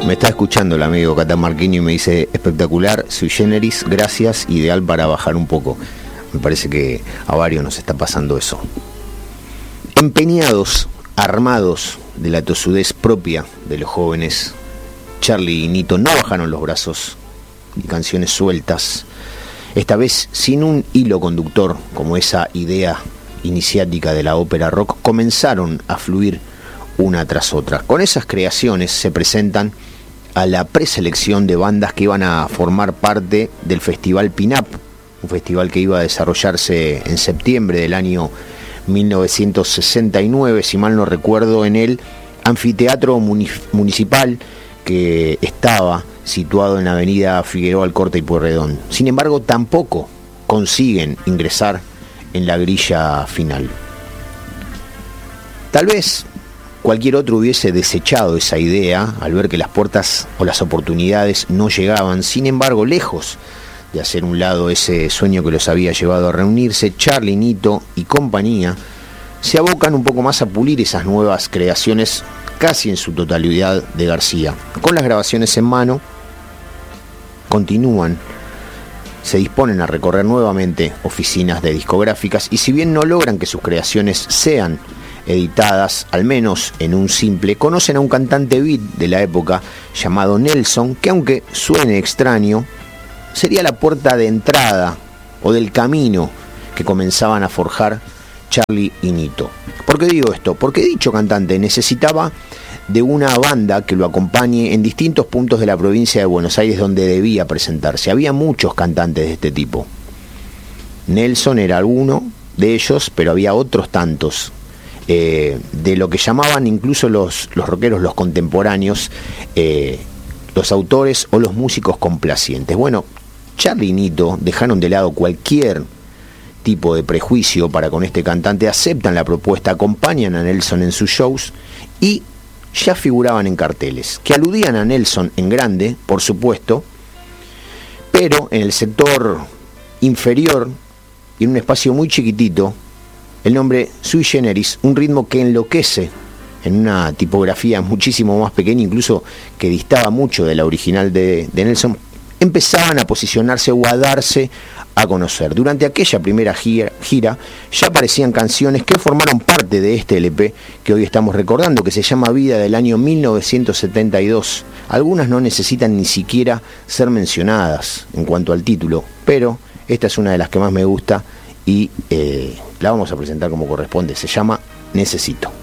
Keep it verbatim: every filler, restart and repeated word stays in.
Me está escuchando el amigo catamarqueño y me dice: espectacular, sui generis, gracias, ideal para bajar un poco. Me parece que a varios nos está pasando eso. Empeñados, armados de la tosudez propia de los jóvenes, Charly y Nito no bajaron los brazos, y canciones sueltas, esta vez sin un hilo conductor como esa idea iniciática de la ópera rock, comenzaron a fluir una tras otra. Con esas creaciones se presentan a la preselección de bandas que iban a formar parte del Festival Pin-Up, un festival que iba a desarrollarse en septiembre del año mil novecientos sesenta y nueve, si mal no recuerdo, en el anfiteatro municipal que estaba situado en la avenida Figueroa Alcorta y Pueyrredón. Sin embargo, tampoco consiguen ingresar en la grilla final. Tal vez cualquier otro hubiese desechado esa idea al ver que las puertas o las oportunidades no llegaban. Sin embargo, lejos de hacer un lado ese sueño que los había llevado a reunirse, Charly, Nito y compañía se abocan un poco más a pulir esas nuevas creaciones casi en su totalidad de García. Con las grabaciones en mano, continúan, se disponen a recorrer nuevamente oficinas de discográficas y si bien no logran que sus creaciones sean editadas, al menos en un simple, conocen a un cantante beat de la época llamado Nelson, que aunque suene extraño, sería la puerta de entrada o del camino que comenzaban a forjar Charly y Nito. ¿Por qué digo esto? Porque dicho cantante necesitaba de una banda que lo acompañe en distintos puntos de la provincia de Buenos Aires donde debía presentarse. Había muchos cantantes de este tipo. Nelson era uno de ellos, pero había otros tantos. Eh, de lo que llamaban incluso los, los rockeros, los contemporáneos, eh, los autores o los músicos complacientes. Bueno, Charly y Nito dejaron de lado cualquier tipo de prejuicio para con este cantante, aceptan la propuesta, acompañan a Nelson en sus shows y ya figuraban en carteles, que aludían a Nelson en grande, por supuesto, pero en el sector inferior y en un espacio muy chiquitito, el nombre Sui Generis, un ritmo que enloquece en una tipografía muchísimo más pequeña, incluso que distaba mucho de la original de, de Nelson, empezaban a posicionarse o a darse a conocer. Durante aquella primera gira, gira ya aparecían canciones que formaron parte de este L P que hoy estamos recordando, que se llama Vida, del año mil novecientos setenta y dos. Algunas no necesitan ni siquiera ser mencionadas en cuanto al título, pero esta es una de las que más me gusta y eh, la vamos a presentar como corresponde. Se llama Necesito.